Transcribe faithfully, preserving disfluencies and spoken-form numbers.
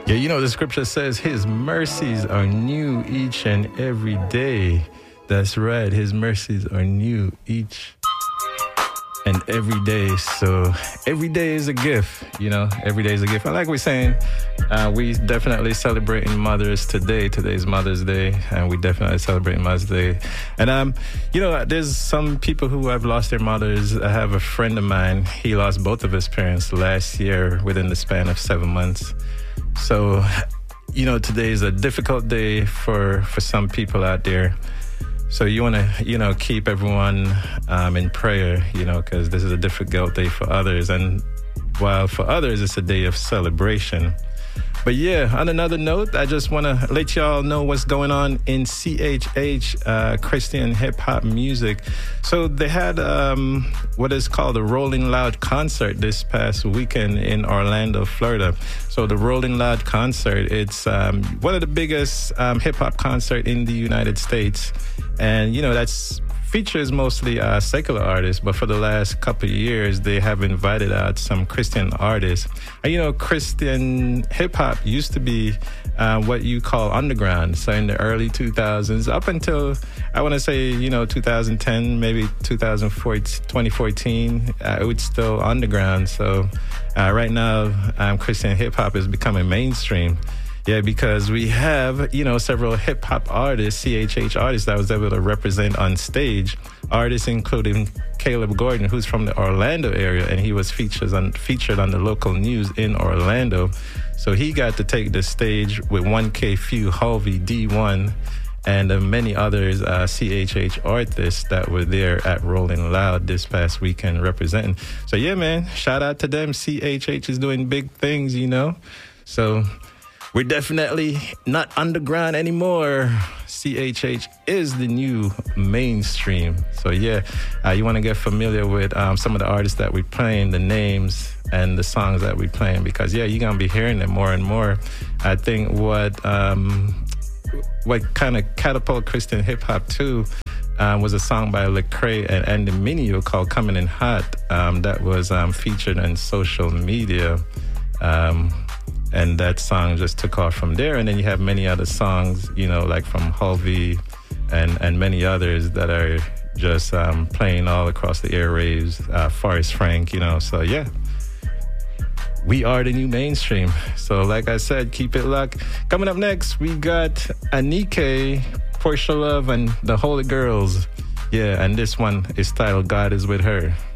Yeah, you know, the scripture says his mercies are new each and every day. That's right. His mercies are new each and every day. So every day is a gift, you know, every day is a gift. And like we're saying, uh, we definitely celebrating mothers today. Today's Mother's Day, and we definitely celebrating Mother's Day. And, um, you know, there's some people who have lost their mothers. I have a friend of mine. He lost both of his parents last year within the span of seven months. So, you know, today is a difficult day for, for some people out there. So you want to, you know, keep everyone um, in prayer, you know, because this is a difficult day for others. And while for others, it's a day of celebration. But yeah, on another note, I just want to let y'all know what's going on in C H H, uh, Christian hip-hop music. So they had um, what is called a Rolling Loud concert this past weekend in Orlando, Florida. So the Rolling Loud concert, it's um, one of the biggest um, hip-hop concert in the United States. And, you know, that's features mostly uh, secular artists, but for the last couple of years, they have invited out some Christian artists. And, you know, Christian hip-hop used to be uh, what you call underground. So in the early two thousands, up until, I want to say, you know, two thousand ten, maybe two thousand fourteen, twenty fourteen, uh, it was still underground. So uh, right now, um, Christian hip-hop is becoming mainstream. Yeah, because we have, you know, several hip-hop artists, C H H artists that was able to represent on stage. Artists including Caleb Gordon, who's from the Orlando area, and he was featured on, featured on the local news in Orlando. So he got to take the stage with one K Phew, Halvey, D one, and uh, many others uh, C H H artists that were there at Rolling Loud this past weekend representing. So yeah, man, shout out to them. C H H is doing big things, you know. So we're definitely not underground anymore. C H H is the new mainstream. So yeah, uh, you want to get familiar with um, some of the artists that we're playing, the names and the songs that we're playing, because yeah, you're gonna be hearing them more and more. I think what um, what kind of catapult Christian hip hop too um, was a song by Lecrae and Andy Mineo called "Coming in Hot." Um, that was um, featured on social media. Um, And that song just took off from there. And then you have many other songs, you know, like from Halvey and, and many others that are just um, playing all across the airwaves. Uh, Forrest Frank, you know. So, yeah, we are the new mainstream. So, like I said, keep it locked. Coming up next, we got Anike, Portia Love, and the Holy Girls. Yeah, and this one is titled God is With Her.